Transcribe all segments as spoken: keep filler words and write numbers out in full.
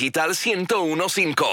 Digital ciento uno punto cinco.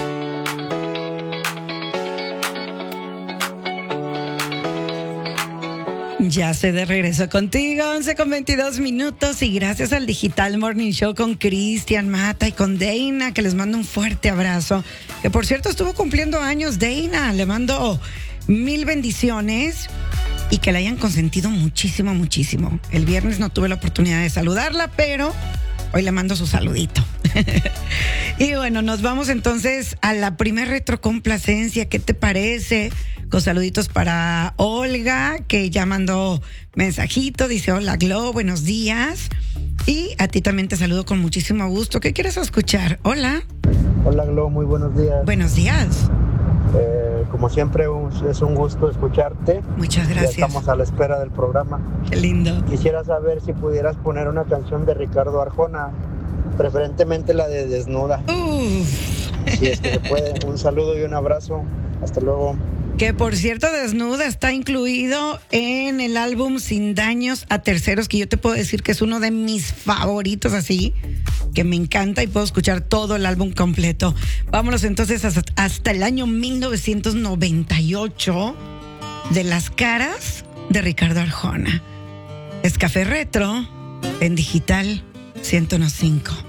Ya sé, de regreso contigo, once con veintidós minutos, y gracias al Digital Morning Show con Cristian Mata y con Deina, que les mando un fuerte abrazo, que por cierto estuvo cumpliendo años. Deina, le mando mil bendiciones y que la hayan consentido muchísimo, muchísimo. El viernes no tuve la oportunidad de saludarla, pero hoy le mando su saludito. Y bueno, nos vamos entonces a la primer retrocomplacencia. ¿Qué te parece? Con saluditos para Olga, que ya mandó mensajito, dice: hola Glo, buenos días. Y a ti también te saludo con muchísimo gusto. ¿Qué quieres escuchar? Hola. Hola Glo, muy buenos días. Buenos días. Eh, como siempre es un gusto escucharte. Muchas gracias. Ya estamos a la espera del programa. Qué lindo. Quisiera saber si pudieras poner una canción de Ricardo Arjona, preferentemente la de Desnuda. Uf. Si es que se puede. Un saludo y un abrazo. Hasta luego. Que por cierto, Desnuda está incluido en el álbum Sin Daños a Terceros, que yo te puedo decir que es uno de mis favoritos, así que me encanta y puedo escuchar todo el álbum completo. Vámonos entonces hasta, hasta el año mil novecientos noventa y ocho, de Las Caras de Ricardo Arjona. Es Café Retro en Digital ciento uno punto cinco.